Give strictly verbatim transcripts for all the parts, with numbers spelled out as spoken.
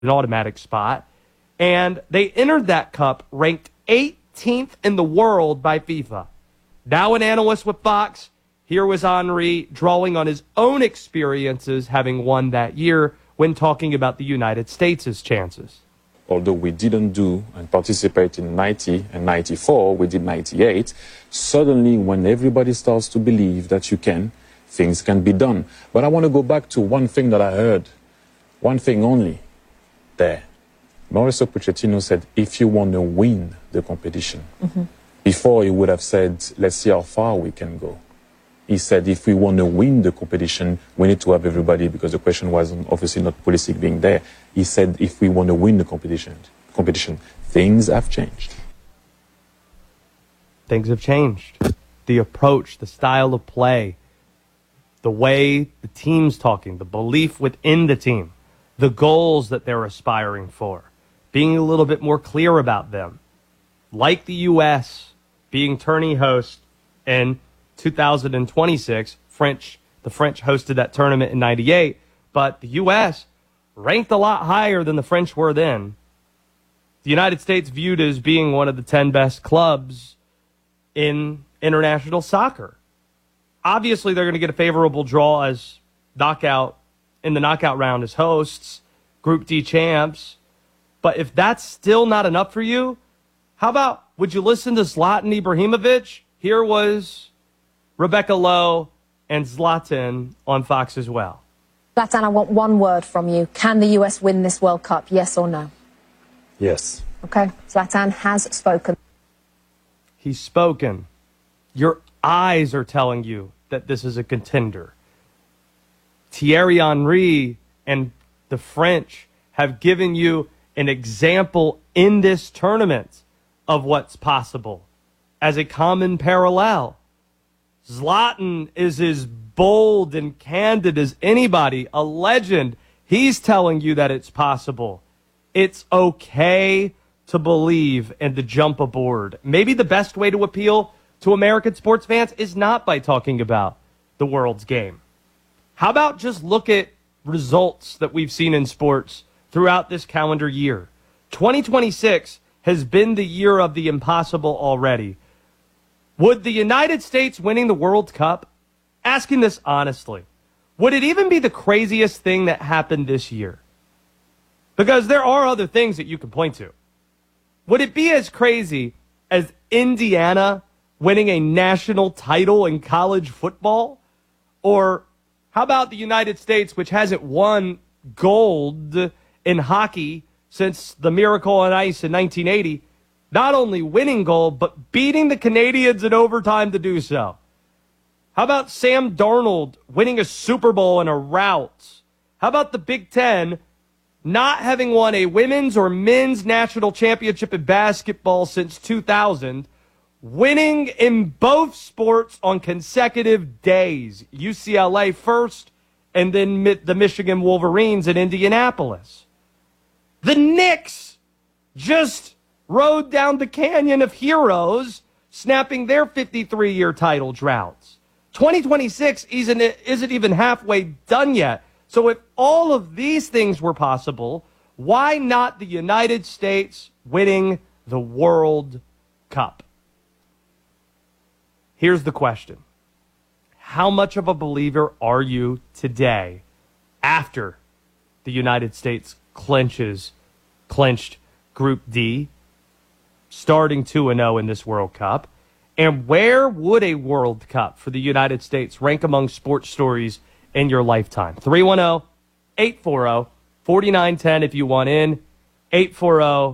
an automatic spot. And they entered that cup ranked eighteenth in the world by FIFA. Now an analyst with Fox, here was Henry drawing on his own experiences having won that year when talking about the United States' chances. Although we didn't do and participate in ninety and ninety-four, we did ninety-eight. Suddenly, when everybody starts to believe that you can, things can be done. But I want to go back to one thing that I heard, one thing only, there. Mauricio Pochettino said, if you want to win the competition, mm-hmm. before he would have said, let's see how far we can go. He said, if we want to win the competition, we need to have everybody, because the question was obviously not Pulisic being there. He said, if we want to win the competition, competition, things have changed. Things have changed. The approach, the style of play, the way the team's talking, the belief within the team, the goals that they're aspiring for, being a little bit more clear about them. Like the U S being tourney host in two thousand twenty-six, French, the French hosted that tournament in ninety-eight, but the U S ranked a lot higher than the French were then. The United States viewed as being one of the ten best clubs in international soccer. Obviously, they're going to get a favorable draw as knockout in the knockout round as hosts, Group D champs. But if that's still not enough for you, how about, would you listen to Zlatan Ibrahimovic? Here was Rebecca Lowe and Zlatan on Fox as well. Zlatan, I want one word from you. Can the U S win this World Cup, yes or no? Yes. Okay, Zlatan has spoken. He's spoken. Your eyes are telling you that this is a contender. Thierry Henry and the French have given you an example in this tournament of what's possible as a common parallel. Zlatan is as bold and candid as anybody, a legend. He's telling you that it's possible. It's okay to believe and to jump aboard. Maybe the best way to appeal to American sports fans is not by talking about the world's game. How about just look at results that we've seen in sports throughout this calendar year? twenty twenty-six has been the year of the impossible already. Would the United States winning the World Cup, asking this honestly, would it even be the craziest thing that happened this year? Because there are other things that you can point to. Would it be as crazy as Indiana winning a national title in college football? Or how about the United States, which hasn't won gold in hockey since the Miracle on Ice in nineteen eighty, not only winning gold, but beating the Canadians in overtime to do so? How about Sam Darnold winning a Super Bowl in a rout? How about the Big Ten not having won a women's or men's national championship in basketball since two thousand, winning in both sports on consecutive days? U C L A first, and then the Michigan Wolverines in Indianapolis. The Knicks just rode down the Canyon of Heroes, snapping their fifty-three-year title droughts. twenty twenty-six isn't, isn't even halfway done yet. So if all of these things were possible, why not the United States winning the World Cup? Here's the question. How much of a believer are you today after the United States clinches, clinched Group D, starting two and oh in this World Cup? And where would a World Cup for the United States rank among sports stories in your lifetime? three one zero, eight four zero, four nine one zero if you want in. eight four zero,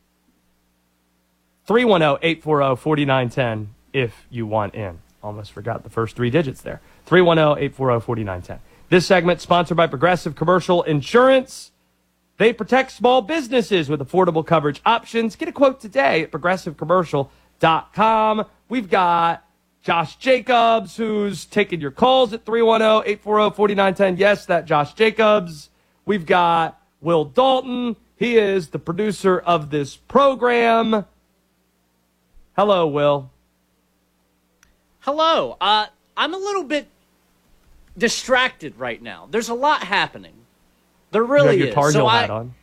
three one zero, eight four zero, four nine one zero if you want in. Almost forgot the first three digits there. three one zero, eight four zero, four nine one zero. This segment sponsored by Progressive Commercial Insurance. They protect small businesses with affordable coverage options. Get a quote today at progressive commercial dot com. We've got Josh Jacobs, who's taking your calls at three one zero, eight four zero, four nine one zero. Yes, that Josh Jacobs. We've got Will Dalton. He is the producer of this program. Hello, Will. Hello. Uh, I'm a little bit distracted right now. There's a lot happening. There really you have your is. Tar Heel so hat I, on.